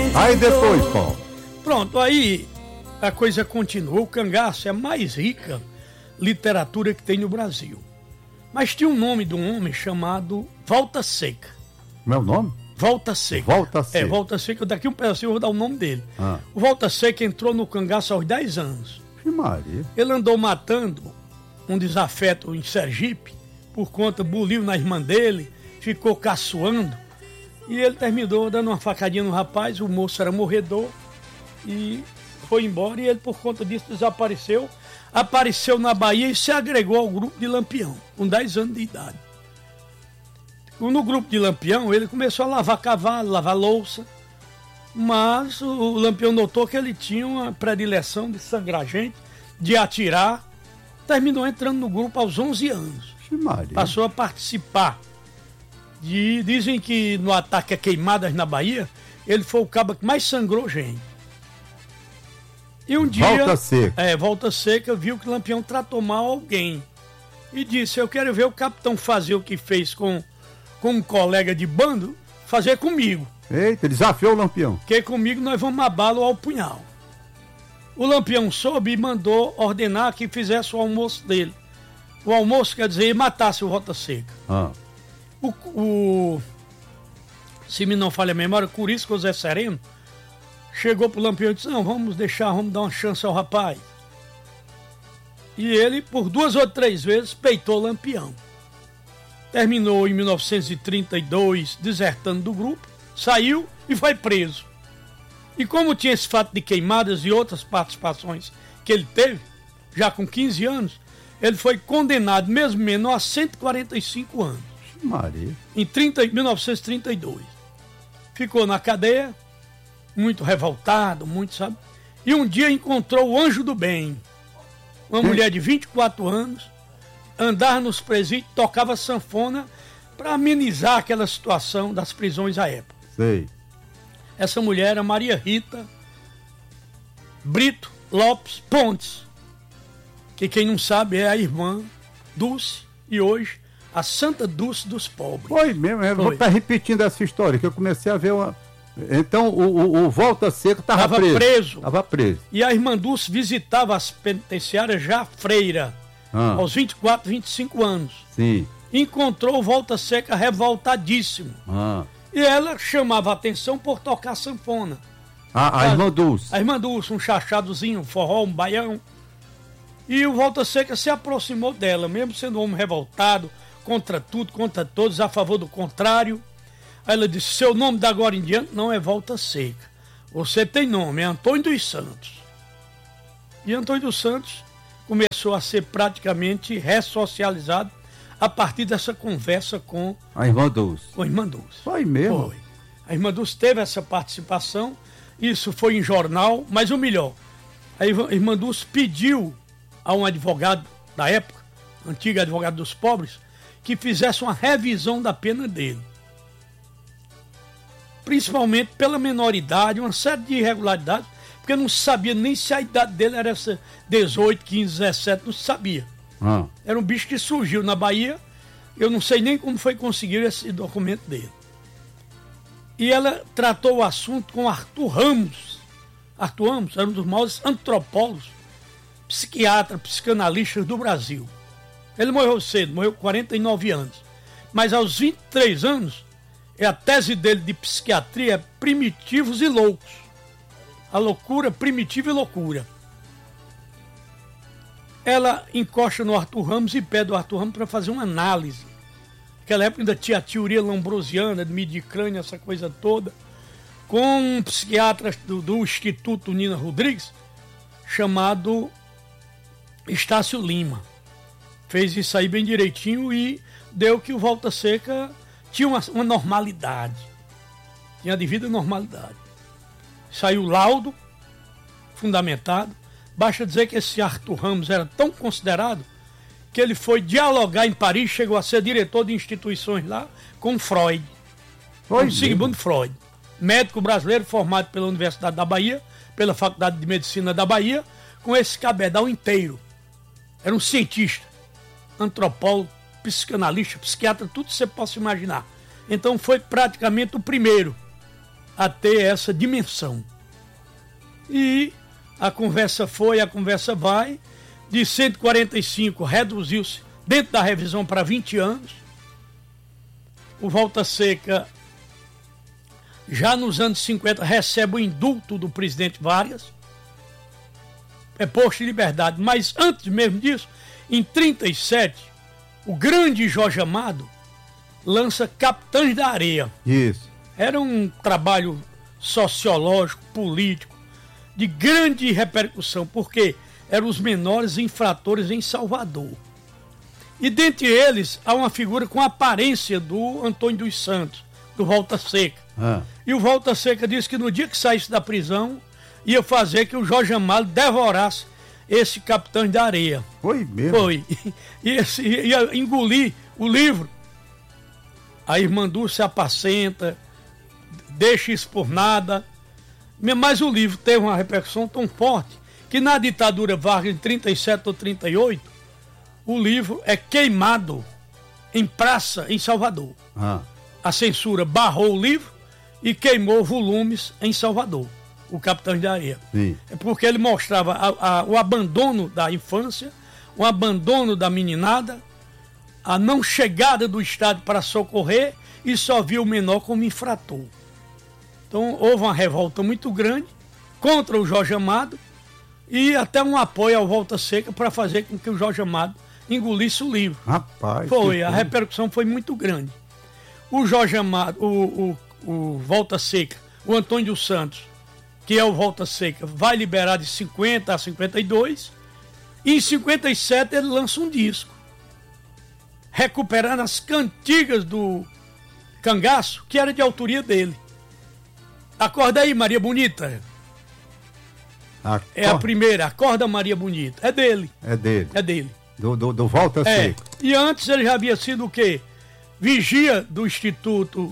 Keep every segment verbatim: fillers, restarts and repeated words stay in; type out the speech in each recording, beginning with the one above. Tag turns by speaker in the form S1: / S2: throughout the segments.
S1: Aí depois, Paulo.
S2: Pronto, aí a coisa continua. O cangaço é a mais rica literatura que tem no Brasil. Mas tinha um nome de um homem chamado Volta Seca.
S1: Meu nome?
S2: Volta Seca.
S1: Volta Seca.
S2: É, Volta Seca. Daqui um pedacinho eu vou dar o nome dele.
S1: Ah.
S2: O Volta Seca entrou no cangaço aos dez anos.
S1: Que Maria.
S2: Ele andou matando um desafeto em Sergipe, por conta, buliu na irmã dele, ficou caçoando, e ele terminou dando uma facadinha no rapaz. O moço era morredor e foi embora, e ele, por conta disso, desapareceu. Apareceu na Bahia e se agregou ao grupo de Lampião, com dez anos de idade. No grupo de Lampião, ele começou a lavar cavalo, lavar louça, mas o Lampião notou que ele tinha uma predileção de sangrar gente, de atirar. Terminou entrando no grupo aos onze anos.
S1: Maria.
S2: Passou a participar. De, dizem que no ataque a Queimadas na Bahia, ele foi o cabo que mais sangrou gente. E um dia,
S1: Volta Seca.
S2: É, Volta Seca viu que Lampião tratou mal alguém. E disse: eu quero ver o capitão fazer o que fez com, com um colega de bando, fazer comigo.
S1: Eita, desafiou o Lampião.
S2: Porque comigo nós vamos abá-lo ao punhal. O Lampião soube e mandou ordenar que fizesse o almoço dele. O almoço quer dizer matasse o Volta Seca.
S1: Ah.
S2: O, o, se me não falha a memória, Curisco Zé Sereno chegou pro Lampião e disse: não, vamos deixar, vamos dar uma chance ao rapaz. E ele, por duas ou três vezes, peitou o Lampião. Terminou em mil novecentos e trinta e dois desertando do grupo, saiu e foi preso. E como tinha esse fato de Queimadas e outras participações que ele teve, já com quinze anos, ele foi condenado, mesmo menor, a cento e quarenta e cinco anos.
S1: Maria.
S2: Em trinta, mil novecentos e trinta e dois. Ficou na cadeia, muito revoltado, muito, sabe? E um dia encontrou o Anjo do Bem, uma
S1: Sim.
S2: mulher de vinte e quatro anos, andava nos presídios, tocava sanfona para amenizar aquela situação das prisões à época.
S1: Sei.
S2: Essa mulher era Maria Rita Brito Lopes Pontes, que quem não sabe é a irmã Dulce, e hoje a Santa Dulce dos pobres.
S1: Foi mesmo, eu vou
S2: Foi.
S1: estar repetindo essa história, que eu comecei a ver uma... Então o, o, o Volta Seca estava
S2: Tava
S1: preso.
S2: preso.
S1: Tava preso.
S2: E a irmã Dulce visitava as penitenciárias já freira,
S1: Ah.
S2: aos vinte e quatro, vinte e cinco anos.
S1: Sim.
S2: Encontrou o Volta Seca revoltadíssimo.
S1: Ah.
S2: E ela chamava a atenção por tocar sanfona.
S1: A, a irmã Dulce.
S2: A irmã Dulce, um chachadozinho, um forró, um baião. E o Volta Seca se aproximou dela, mesmo sendo um homem revoltado, contra tudo, contra todos, a favor do contrário. Aí ela disse: seu nome da agora em diante não é Volta Seca. Você tem nome, é Antônio dos Santos. E Antônio dos Santos começou a ser praticamente ressocializado a partir dessa conversa com,
S1: A irmã Dulce.
S2: com a irmã Dulce.
S1: Foi mesmo?
S2: Foi. A irmã Dulce teve essa participação, isso foi em jornal, mas o melhor, a irmã Dulce pediu a um advogado da época, antigo advogado dos pobres, que fizesse uma revisão da pena dele. Principalmente pela menoridade, uma série de irregularidades, porque não sabia nem se a idade dele era essa dezoito, quinze, dezessete, não sabia.
S1: Ah.
S2: Era um bicho que surgiu na Bahia, eu não sei nem como foi conseguir esse documento dele. E ela tratou o assunto com Arthur Ramos. Arthur Ramos era um dos maiores antropólogos, psiquiatras, psicanalistas do Brasil. Ele morreu cedo, morreu com quarenta e nove anos. Mas aos vinte e três anos, a tese dele de psiquiatria é Primitivos e Loucos. A loucura, primitiva e loucura. Ela encosta no Arthur Ramos e pede o Arthur Ramos para fazer uma análise. Naquela época ainda tinha a teoria lambrosiana, de midicrânio, essa coisa toda, com um psiquiatra do, do Instituto Nina Rodrigues, chamado Estácio Lima. Fez isso aí bem direitinho e deu que o Volta Seca tinha uma, uma normalidade. Tinha a devida normalidade. Saiu o laudo, fundamentado. Basta dizer que esse Arthur Ramos era tão considerado que ele foi dialogar em Paris, chegou a ser diretor de instituições lá, com Freud.
S1: Foi
S2: com Sigmund Freud. Médico brasileiro formado pela Universidade da Bahia, pela Faculdade de Medicina da Bahia, com esse cabedal inteiro. Era um cientista, antropólogo, psicanalista, psiquiatra, tudo que você possa imaginar. Então foi praticamente o primeiro a ter essa dimensão. E a conversa foi, a conversa vai, de cento e quarenta e cinco reduziu-se dentro da revisão para vinte anos. O Volta Seca, já nos anos cinquenta, recebe o indulto do presidente Vargas, é posto em liberdade. Mas antes mesmo disso, em trinta e sete, o grande Jorge Amado lança Capitães da Areia.
S1: Isso.
S2: Era um trabalho sociológico, político, de grande repercussão, porque eram os menores infratores em Salvador. E dentre eles, há uma figura com a aparência do Antônio dos Santos, do Volta Seca.
S1: Ah.
S2: E o Volta Seca disse que no dia que saísse da prisão, ia fazer que o Jorge Amado devorasse esse Capitães da Areia.
S1: Foi mesmo?
S2: Foi. E esse, ia engolir o livro. A irmã Dulce apacenta, deixa isso por nada. Mas o livro teve uma repercussão tão forte que na ditadura Vargas, em trinta e sete ou trinta e oito, o livro é queimado em praça em Salvador.
S1: Ah.
S2: A censura barrou o livro e queimou volumes em Salvador, o Capitães da Areia.
S1: Sim.
S2: É porque ele mostrava a, a, o abandono da infância, o abandono da meninada, a não chegada do Estado para socorrer e só via o menor como infrator. Então houve uma revolta muito grande contra o Jorge Amado e até um apoio ao Volta Seca para fazer com que o Jorge Amado engolisse o livro.
S1: Rapaz.
S2: Foi, a repercussão foi muito grande. O Jorge Amado, o, o, o Volta Seca, o Antônio dos Santos, que é o Volta Seca, vai liberar de cinquenta a cinquenta e dois, e em cinquenta e sete ele lança um disco, recuperando as cantigas do Cangaço, que era de autoria dele. Acorda aí, Maria Bonita.
S1: Acor...
S2: É a primeira, Acorda Maria Bonita. É dele.
S1: É dele.
S2: É dele.
S1: Do, do, do Volta
S2: É.
S1: Seca.
S2: E antes ele já havia sido o quê? Vigia do Instituto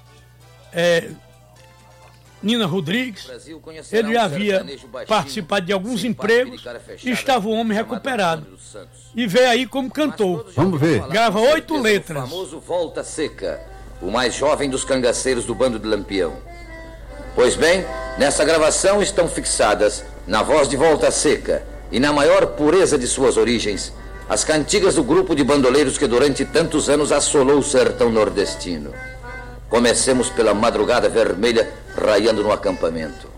S2: é, Nina Rodrigues. Ele já havia participado de alguns empregos e estava o homem recuperado. E veio aí como cantor.
S1: Vamos ver.
S2: Grava oito letras.
S3: O famoso Volta Seca, o mais jovem dos cangaceiros do bando de Lampião. Pois bem, nessa gravação estão fixadas, na voz de Volta Seca e na maior pureza de suas origens, as cantigas do grupo de bandoleiros que durante tantos anos assolou o sertão nordestino. Comecemos pela madrugada vermelha raiando no acampamento.